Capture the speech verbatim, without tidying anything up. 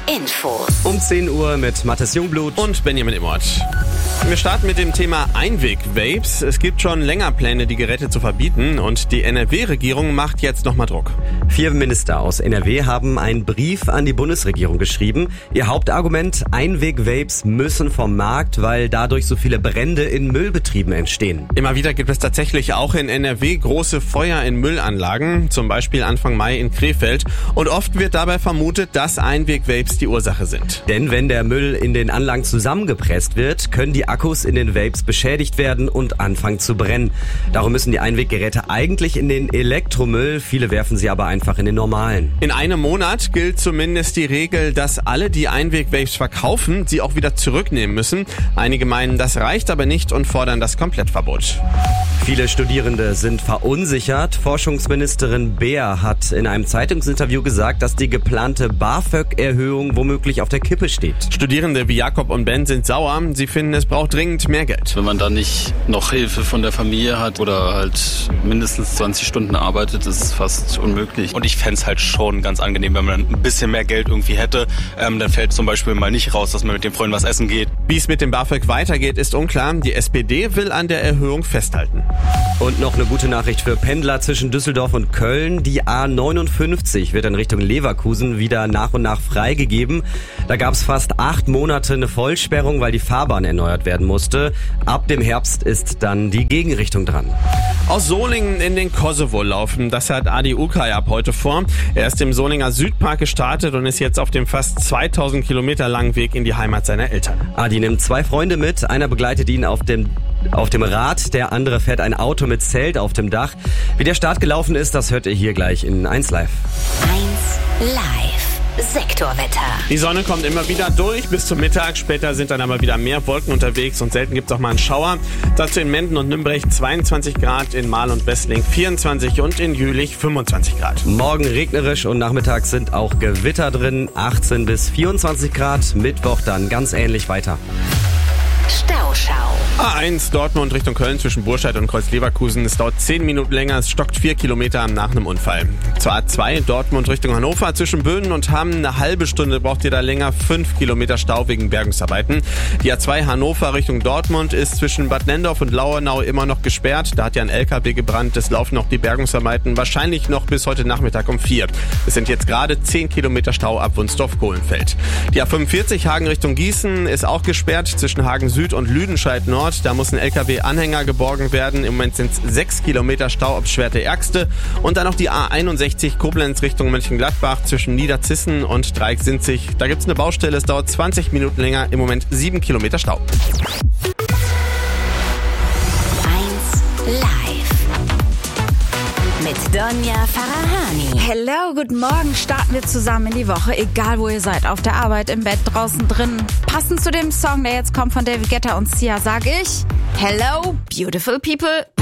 Infos. Um zehn Uhr mit Mathis Jungblut und Benjamin Immort. Wir starten mit dem Thema Einweg-Vapes. Es gibt schon länger Pläne, die Geräte zu verbieten, und die N R W-Regierung macht jetzt nochmal Druck. Vier Minister aus N R W haben einen Brief an die Bundesregierung geschrieben. Ihr Hauptargument: Einweg-Vapes müssen vom Markt, weil dadurch so viele Brände in Müllbetrieben entstehen. Immer wieder gibt es tatsächlich auch in N R W große Feuer in Müllanlagen, zum Beispiel Anfang Mai in Krefeld. Und oft wird dabei vermutet, dass Einweg-Vapes die Ursache sind. Denn wenn der Müll in den Anlagen zusammengepresst wird, können die Akkus in den Vapes beschädigt werden und anfangen zu brennen. Darum müssen die Einweggeräte eigentlich in den Elektromüll, viele werfen sie aber einfach in den normalen. In einem Monat gilt zumindest die Regel, dass alle, die Einweg-Vapes verkaufen, sie auch wieder zurücknehmen müssen. Einige meinen, das reicht aber nicht und fordern das Komplettverbot. Viele Studierende sind verunsichert. Forschungsministerin Beer hat in einem Zeitungsinterview gesagt, dass die geplante BAföG-Erhöhung womöglich auf der Kippe steht. Studierende wie Jakob und Ben sind sauer. Sie finden, es braucht dringend mehr Geld. Wenn man da nicht noch Hilfe von der Familie hat oder halt mindestens zwanzig Stunden arbeitet, ist es fast unmöglich. Und ich fände es halt schon ganz angenehm, wenn man ein bisschen mehr Geld irgendwie hätte. Ähm, dann fällt zum Beispiel mal nicht raus, dass man mit den Freunden was essen geht. Wie es mit dem BAföG weitergeht, ist unklar. Die S P D will an der Erhöhung festhalten. Und noch eine gute Nachricht für Pendler zwischen Düsseldorf und Köln. Die A neunundfünfzig wird in Richtung Leverkusen wieder nach und nach freigegeben. Da gab es fast acht Monate eine Vollsperrung, weil die Fahrbahn erneuert werden musste. Ab dem Herbst ist dann die Gegenrichtung dran. Aus Solingen in den Kosovo laufen, das hat Adi Ukay ab heute vor. Er ist im Solinger Südpark gestartet und ist jetzt auf dem fast zweitausend Kilometer langen Weg in die Heimat seiner Eltern. Adi nimmt zwei Freunde mit. Einer begleitet ihn auf dem auf dem Rad, der andere fährt ein Auto mit Zelt auf dem Dach. Wie der Start gelaufen ist, das hört ihr hier gleich in eins Live. eins Live. Sektorwetter. Die Sonne kommt immer wieder durch bis zum Mittag. Später sind dann aber wieder mehr Wolken unterwegs und selten gibt es auch mal einen Schauer. Dazu in Menden und Nümbrecht zweiundzwanzig Grad, in Marl und Wessling vierundzwanzig und in Jülich fünfundzwanzig Grad. Morgen regnerisch und nachmittags sind auch Gewitter drin, achtzehn bis vierundzwanzig Grad. Mittwoch dann ganz ähnlich weiter. Stauschau. A eins Dortmund Richtung Köln zwischen Burscheid und Kreuz-Leverkusen. Es dauert zehn Minuten länger, es stockt vier Kilometer nach einem Unfall. Zur A zwei Dortmund Richtung Hannover zwischen Böden und Hamm eine halbe Stunde braucht ihr da länger, fünf Kilometer Stau wegen Bergungsarbeiten. Die A zwei Hannover Richtung Dortmund ist zwischen Bad Nendorf und Lauernau immer noch gesperrt. Da hat ja ein L K W gebrannt, es laufen noch die Bergungsarbeiten, wahrscheinlich noch bis heute Nachmittag um vier. Es sind jetzt gerade zehn Kilometer Stau ab Wunsdorf-Kohlenfeld. Die A fünfundvierzig Hagen Richtung Gießen ist auch gesperrt zwischen Hagen Süd und Lüdenscheid Nord. Da muss ein L K W-Anhänger geborgen werden. Im Moment sind es sechs Kilometer Stau ab Schwerte-Ärgste. Und dann noch die A einundsechzig Koblenz Richtung Mönchengladbach zwischen Niederzissen und Dreieck-Sinzig. Da gibt es eine Baustelle, es dauert zwanzig Minuten länger. Im Moment sieben Kilometer Stau. eins Live. Mit Donja Farahani. Hello, guten Morgen. Starten wir zusammen in die Woche, egal wo ihr seid. Auf der Arbeit, im Bett, draußen, drin. Passend zu dem Song, der jetzt kommt von David Guetta und Sia, sag ich: Hello, beautiful people.